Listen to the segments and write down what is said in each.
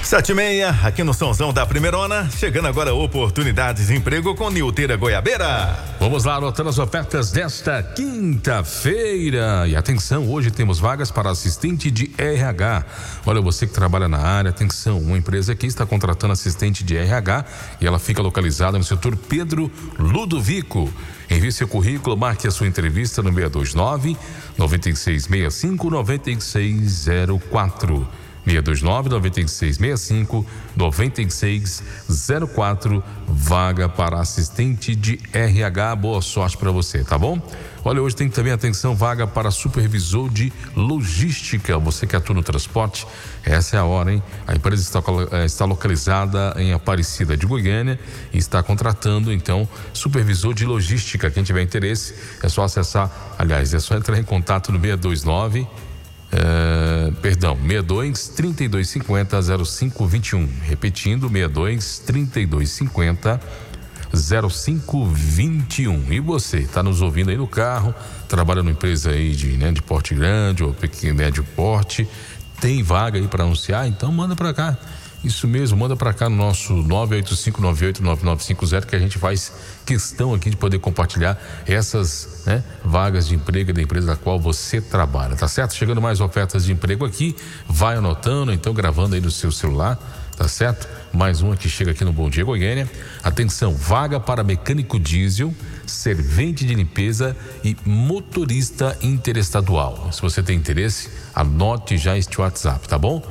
7:30, aqui no Sonzão da Primeirona, chegando agora oportunidades de emprego com Nilteira Goiabeira. Vamos lá, anotando as ofertas desta quinta-feira. E atenção, hoje temos vagas para assistente de RH. Olha, você que trabalha na área, atenção, uma empresa aqui está contratando assistente de RH e ela fica localizada no setor Pedro Ludovico. Envie seu currículo, marque a sua entrevista no 629-9665-9604. 629-9665-9604, vaga para assistente de RH. Boa sorte para você, tá bom? Olha, hoje tem também, atenção, vaga para supervisor de logística. Você que atua no transporte, essa é a hora, hein? A empresa está localizada em Aparecida de Goiânia e está contratando, então, supervisor de logística. Quem tiver interesse, é só acessar, aliás, é só entrar em contato no 62 3250 0521. Repetindo, 62 3250 0521. E você está nos ouvindo aí no carro, trabalha numa empresa aí de porte grande ou pequeno, médio porte, tem vaga aí para anunciar? Então manda para cá. Isso mesmo, manda para cá no nosso 985989950, que a gente faz questão aqui de poder compartilhar essas vagas de emprego da empresa da qual você trabalha, tá certo? Chegando mais ofertas de emprego aqui, vai anotando, então gravando aí no seu celular, tá certo? Mais uma que chega aqui no Bom Dia Goiânia. Atenção, vaga para mecânico diesel, servente de limpeza e motorista interestadual. Se você tem interesse, anote já este WhatsApp, tá bom?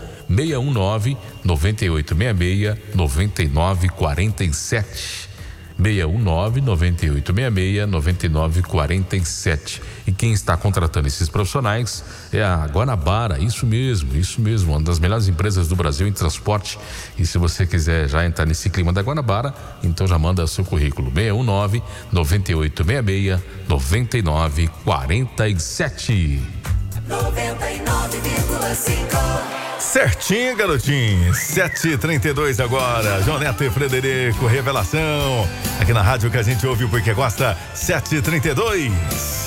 619-9866-9947. 619-9866-9947. E quem está contratando esses profissionais é a Guanabara, isso mesmo, uma das melhores empresas do Brasil em transporte. E se você quiser já entrar nesse clima da Guanabara, então já manda seu currículo. 619-9866-9947. 99,5. Certinho, garotinho. 7h32 agora. João Neto e Frederico, revelação. Aqui na rádio que a gente ouve porque gosta. 7h32.